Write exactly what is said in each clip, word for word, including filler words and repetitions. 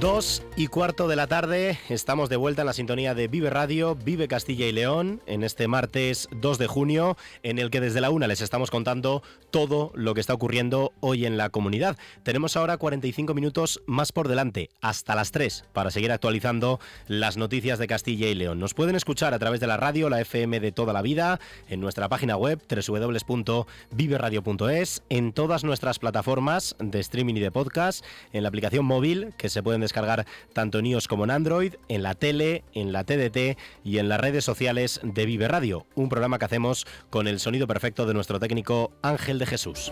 Dos y cuarto de la tarde, estamos de vuelta en la sintonía de Vive Radio, Vive Castilla y León, en este martes dos de junio, en el que desde la una les estamos contando todo lo que está ocurriendo hoy en la comunidad. Tenemos ahora cuarenta y cinco minutos más por delante, hasta las tres, para seguir actualizando las noticias de Castilla y León. Nos pueden escuchar a través de la radio, la F M de toda la vida, en nuestra página web doble u doble u doble u punto vive radio punto es, en todas nuestras plataformas de streaming y de podcast, en la aplicación móvil que se pueden descargar descargar tanto en iOS como en Android, en la tele, en la T D T y en las redes sociales de Vive Radio, un programa que hacemos con el sonido perfecto de nuestro técnico Ángel de Jesús.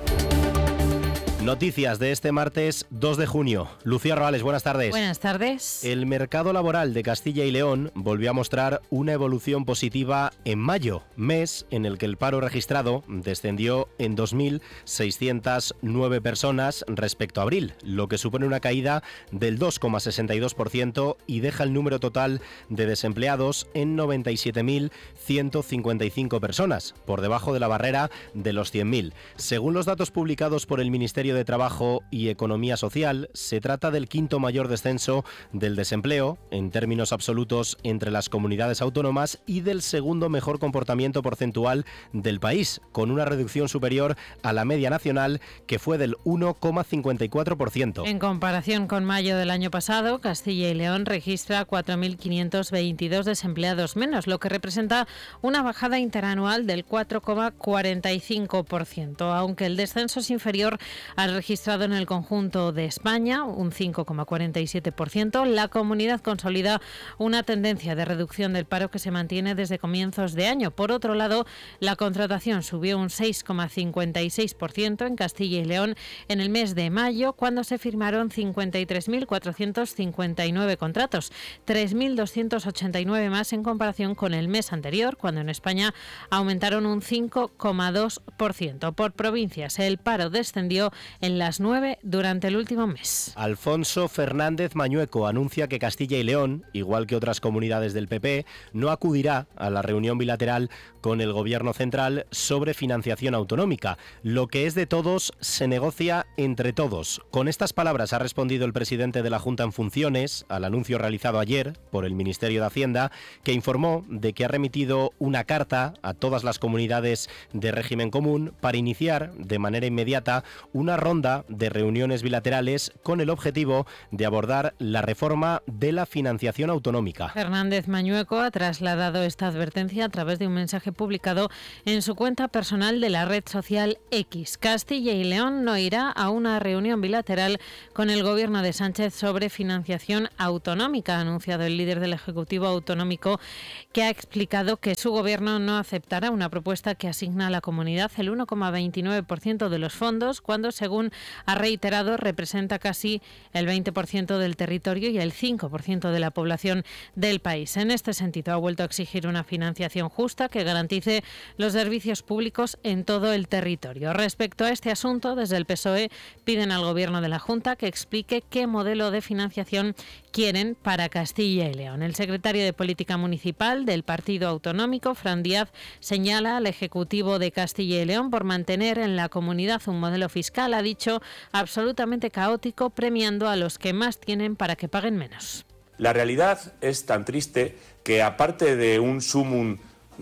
Noticias de este martes dos de junio. Lucía Roales, buenas tardes. Buenas tardes. El mercado laboral de Castilla y León volvió a mostrar una evolución positiva en mayo, mes en el que el paro registrado descendió en dos mil seiscientas nueve personas respecto a abril, lo que supone una caída del dos coma sesenta y dos por ciento y deja el número total de desempleados en noventa y siete mil ciento cincuenta y cinco personas, por debajo de la barrera de los cien mil. Según los datos publicados por el Ministerio de Trabajo y Economía Social, se trata del quinto mayor descenso del desempleo en términos absolutos entre las comunidades autónomas y del segundo mejor comportamiento porcentual del país, con una reducción superior a la media nacional que fue del uno coma cincuenta y cuatro por ciento. En comparación con mayo del año pasado, Castilla y León registra cuatro mil quinientos veintidós desempleados menos, lo que representa una bajada interanual del cuatro coma cuarenta y cinco por ciento, aunque el descenso es inferior al registrado en el conjunto de España, un cinco coma cuarenta y siete por ciento. La comunidad consolida una tendencia de reducción del paro que se mantiene desde comienzos de año. Por otro lado, la contratación subió un seis coma cincuenta y seis por ciento en Castilla y León en el mes de mayo, cuando se firmaron cincuenta y tres mil cuatrocientos cincuenta y nueve contratos, tres mil doscientos ochenta y nueve más en comparación con el mes anterior, cuando en España aumentaron un cinco coma dos por ciento. Por provincias, el paro descendió en las nueve durante el último mes. Alfonso Fernández Mañueco anuncia que Castilla y León, igual que otras comunidades del P P, no acudirá a la reunión bilateral con el Gobierno central sobre financiación autonómica. Lo que es de todos se negocia entre todos. Con estas palabras ha respondido el presidente de la Junta en funciones al anuncio realizado ayer por el Ministerio de Hacienda, que informó de que ha remitido una carta a todas las comunidades de régimen común para iniciar de manera inmediata una ronda de reuniones bilaterales con el objetivo de abordar la reforma de la financiación autonómica. Fernández Mañueco ha trasladado esta advertencia a través de un mensaje publicado en su cuenta personal de la red social X. Castilla y León no irá a una reunión bilateral con el gobierno de Sánchez sobre financiación autonómica, ha anunciado el líder del Ejecutivo Autonómico, que ha explicado que su gobierno no aceptará una propuesta que asigna a la comunidad el uno coma veintinueve por ciento de los fondos, cuando, según ha reiterado, representa casi el veinte por ciento del territorio y el cinco por ciento de la población del país. En este sentido, ha vuelto a exigir una financiación justa que garantice los servicios públicos en todo el territorio. Respecto a este asunto, desde el P S O E piden al Gobierno de la Junta que explique qué modelo de financiación quieren para Castilla y León. El secretario de Política Municipal del Partido Autonómico, Fran Díaz, señala al Ejecutivo de Castilla y León por mantener en la comunidad un modelo fiscal, ha dicho, absolutamente caótico, premiando a los que más tienen para que paguen menos. La realidad es tan triste que, aparte de un sumum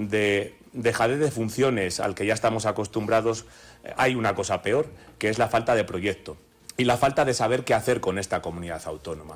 de dejadez de funciones al que ya estamos acostumbrados, hay una cosa peor, que es la falta de proyecto y la falta de saber qué hacer con esta comunidad autónoma.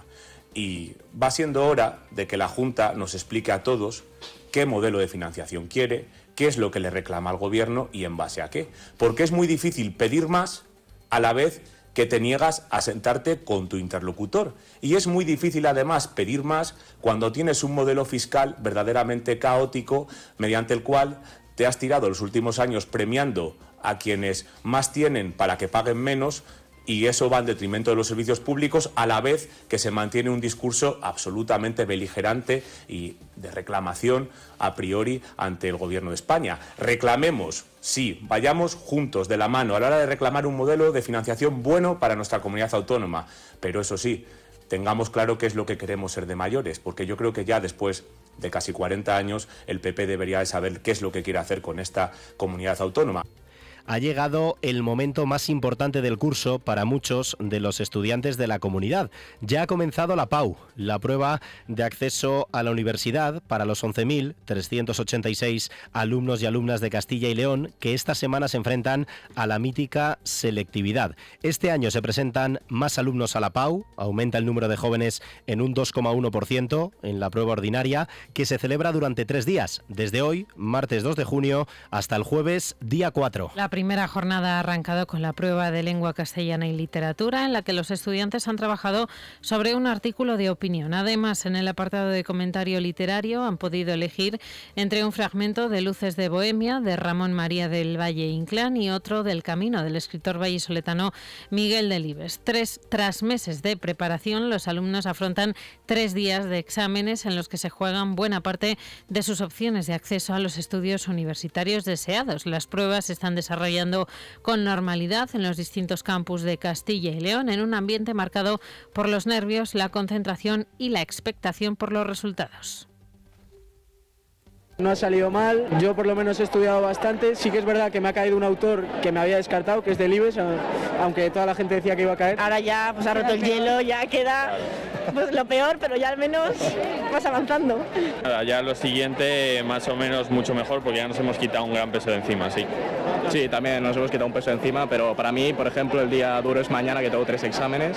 Y va siendo hora de que la Junta nos explique a todos qué modelo de financiación quiere, qué es lo que le reclama al Gobierno y en base a qué. Porque es muy difícil pedir más a la vez que te niegas a sentarte con tu interlocutor. Y es muy difícil, además, pedir más cuando tienes un modelo fiscal verdaderamente caótico, mediante el cual te has tirado los últimos años premiando a quienes más tienen para que paguen menos, y eso va en detrimento de los servicios públicos, a la vez que se mantiene un discurso absolutamente beligerante y de reclamación a priori ante el Gobierno de España. Reclamemos, sí, vayamos juntos de la mano a la hora de reclamar un modelo de financiación bueno para nuestra comunidad autónoma, pero eso sí, tengamos claro qué es lo que queremos ser de mayores, porque yo creo que ya después de casi cuarenta años el P P debería de saber qué es lo que quiere hacer con esta comunidad autónoma. Ha llegado el momento más importante del curso para muchos de los estudiantes de la comunidad. Ya ha comenzado la P A U, la prueba de acceso a la universidad para los once mil trescientos ochenta y seis alumnos y alumnas de Castilla y León que esta semana se enfrentan a la mítica selectividad. Este año se presentan más alumnos a la P A U, aumenta el número de jóvenes en un dos coma uno por ciento en la prueba ordinaria, que se celebra durante tres días, desde hoy, martes dos de junio, hasta el jueves, día cuatro. La primera jornada ha arrancado con la prueba de lengua castellana y literatura, en la que los estudiantes han trabajado sobre un artículo de opinión. Además, en el apartado de comentario literario han podido elegir entre un fragmento de Luces de Bohemia, de Ramón María del Valle Inclán, y otro del Camino, del escritor vallisoletano Miguel Delibes. Tres, tras meses de preparación, los alumnos afrontan tres días de exámenes en los que se juegan buena parte de sus opciones de acceso a los estudios universitarios deseados. Las pruebas se están desarrollando con normalidad en los distintos campus de Castilla y León, en un ambiente marcado por los nervios, la concentración y la expectación por los resultados. No ha salido mal, yo por lo menos he estudiado bastante. Sí que es verdad que me ha caído un autor que me había descartado, que es Delibes, aunque toda la gente decía que iba a caer. Ahora ya pues ha roto el hielo, ya queda pues lo peor, pero ya al menos vas avanzando. Ya lo siguiente más o menos mucho mejor, porque ya nos hemos quitado un gran peso de encima, sí. Sí, también nos hemos quitado un peso de encima, pero para mí, por ejemplo, el día duro es mañana, que tengo tres exámenes,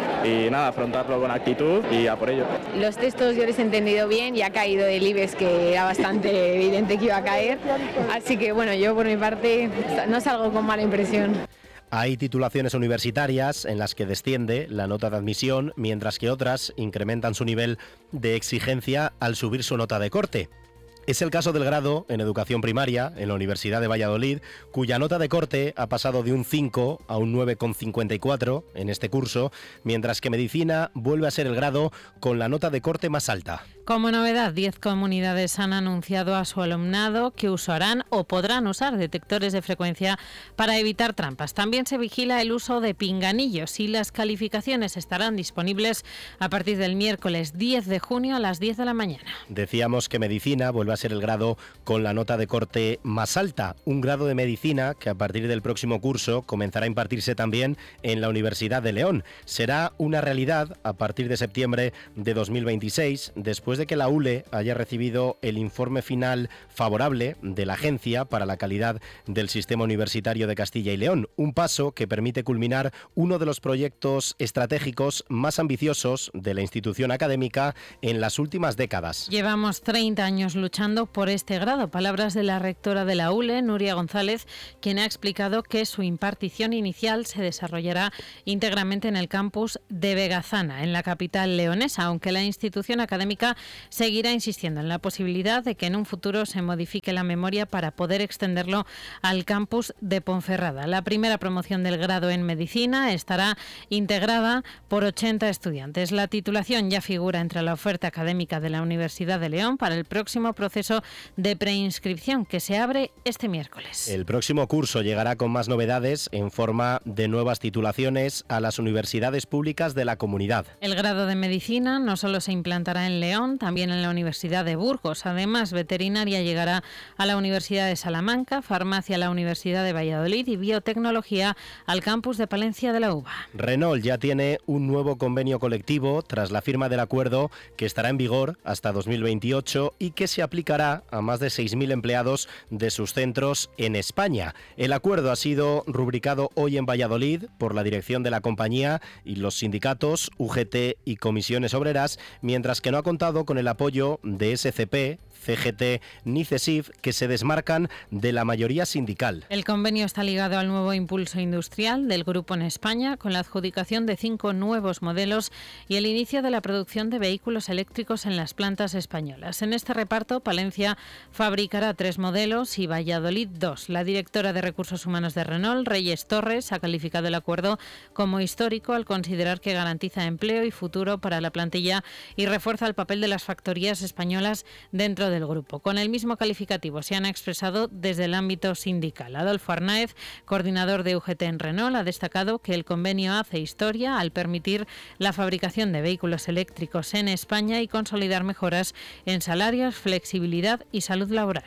y nada, afrontarlo con actitud y a por ello. Los textos yo les he entendido bien y ha caído Delibes, que era bastante evidente que iba a caer, así que bueno, yo por mi parte no salgo con mala impresión. Hay titulaciones universitarias en las que desciende la nota de admisión, mientras que otras incrementan su nivel de exigencia al subir su nota de corte. Es el caso del grado en Educación Primaria en la Universidad de Valladolid, cuya nota de corte ha pasado de un cinco a un nueve coma cincuenta y cuatro en este curso, mientras que Medicina vuelve a ser el grado con la nota de corte más alta. Como novedad, diez comunidades han anunciado a su alumnado que usarán o podrán usar detectores de frecuencia para evitar trampas. También se vigila el uso de pinganillos y las calificaciones estarán disponibles a partir del miércoles diez de junio a las diez de la mañana. Decíamos que Medicina vuelve a ser el grado con la nota de corte más alta, un grado de Medicina que a partir del próximo curso comenzará a impartirse también en la Universidad de León. Será una realidad a partir de septiembre de dos mil veintiséis, después de que la U L E haya recibido el informe final favorable de la Agencia para la Calidad del Sistema Universitario de Castilla y León, un paso que permite culminar uno de los proyectos estratégicos más ambiciosos de la institución académica en las últimas décadas. Llevamos treinta años luchando por este grado. Palabras de la rectora de la U L E, Nuria González, quien ha explicado que su impartición inicial se desarrollará íntegramente en el campus de Vegazana, en la capital leonesa, aunque la institución académica seguirá insistiendo en la posibilidad de que en un futuro se modifique la memoria para poder extenderlo al campus de Ponferrada. La primera promoción del grado en Medicina estará integrada por ochenta estudiantes. La titulación ya figura entre la oferta académica de la Universidad de León para el próximo proceso de preinscripción que se abre este miércoles. El próximo curso llegará con más novedades en forma de nuevas titulaciones a las universidades públicas de la comunidad. El grado de Medicina no solo se implantará en León, también en la Universidad de Burgos. Además, veterinaria llegará a la Universidad de Salamanca, farmacia a la Universidad de Valladolid y biotecnología al campus de Palencia de la U B A. Renault ya tiene un nuevo convenio colectivo tras la firma del acuerdo que estará en vigor hasta dos mil veintiocho y que se aplicará a más de seis mil empleados de sus centros en España. El acuerdo ha sido rubricado hoy en Valladolid por la dirección de la compañía y los sindicatos U G T y comisiones obreras, mientras que no ha contado con el apoyo de S C P, C G T ni CESIF, que se desmarcan de la mayoría sindical. El convenio está ligado al nuevo impulso industrial del grupo en España, con la adjudicación de cinco nuevos modelos y el inicio de la producción de vehículos eléctricos en las plantas españolas. En este reparto, Palencia fabricará tres modelos y Valladolid dos. La directora de Recursos Humanos de Renault, Reyes Torres, ha calificado el acuerdo como histórico al considerar que garantiza empleo y futuro para la plantilla y refuerza el papel de las factorías españolas dentro del grupo. Con el mismo calificativo se han expresado desde el ámbito sindical. Adolfo Arnáez, coordinador de U G T en Renault, ha destacado que el convenio hace historia al permitir la fabricación de vehículos eléctricos en España y consolidar mejoras en salarios, flexibilidad y salud laboral.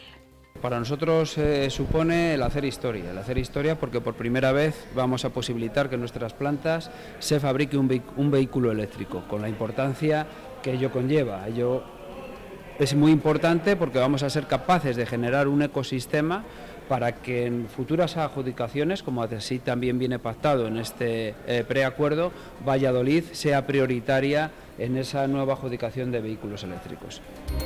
Para nosotros eh, supone el hacer historia, el hacer historia porque por primera vez vamos a posibilitar que en nuestras plantas se fabrique un, vehic- un vehículo eléctrico, con la importancia que ello conlleva. Ello es muy importante porque vamos a ser capaces de generar un ecosistema para que en futuras adjudicaciones, como así también viene pactado en este eh, preacuerdo, Valladolid sea prioritaria en esa nueva adjudicación de vehículos eléctricos.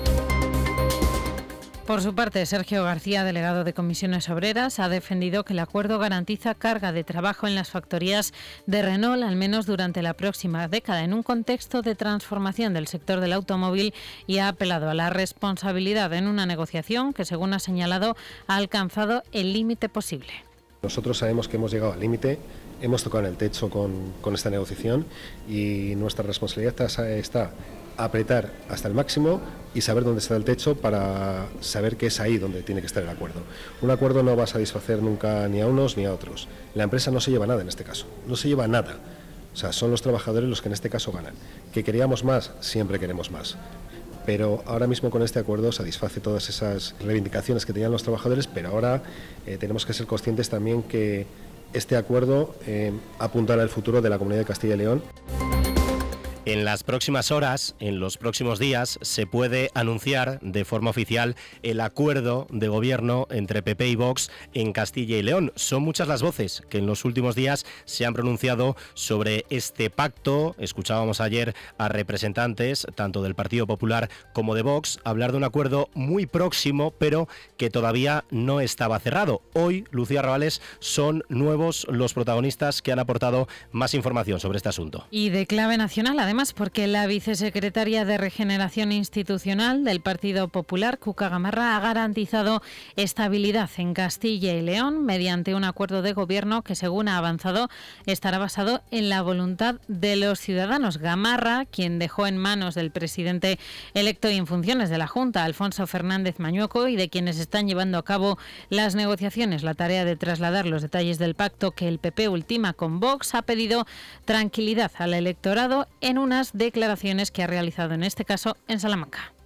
Por su parte, Sergio García, delegado de Comisiones Obreras, ha defendido que el acuerdo garantiza carga de trabajo en las factorías de Renault, al menos durante la próxima década, en un contexto de transformación del sector del automóvil, y ha apelado a la responsabilidad en una negociación que, según ha señalado, ha alcanzado el límite posible. Nosotros sabemos que hemos llegado al límite, hemos tocado en el techo con, con esta negociación y nuestra responsabilidad está, está apretar hasta el máximo y saber dónde está el techo para saber que es ahí donde tiene que estar el acuerdo. Un acuerdo no va a satisfacer nunca ni a unos ni a otros. La empresa no se lleva nada en este caso, no se lleva nada. O sea, son los trabajadores los que en este caso ganan. Que queríamos más, siempre queremos más. Pero ahora mismo con este acuerdo satisface todas esas reivindicaciones que tenían los trabajadores, pero ahora eh, tenemos que ser conscientes también que este acuerdo eh, apunta al futuro de la Comunidad de Castilla y León. En las próximas horas, en los próximos días, se puede anunciar de forma oficial el acuerdo de gobierno entre P P y Vox en Castilla y León. Son muchas las voces que en los últimos días se han pronunciado sobre este pacto. Escuchábamos ayer a representantes tanto del Partido Popular como de Vox hablar de un acuerdo muy próximo, pero que todavía no estaba cerrado. Hoy, Lucía Rabales, son nuevos los protagonistas que han aportado más información sobre este asunto. Y de clave nacional, además, Además, porque la vicesecretaria de Regeneración Institucional del Partido Popular, Cuca Gamarra, ha garantizado estabilidad en Castilla y León mediante un acuerdo de gobierno que, según ha avanzado, estará basado en la voluntad de los ciudadanos. Gamarra, quien dejó en manos del presidente electo y en funciones de la Junta, Alfonso Fernández Mañueco, y de quienes están llevando a cabo las negociaciones, la tarea de trasladar los detalles del pacto que el P P ultima con Vox, ha pedido tranquilidad al electorado en unas declaraciones que ha realizado en este caso en Salamanca.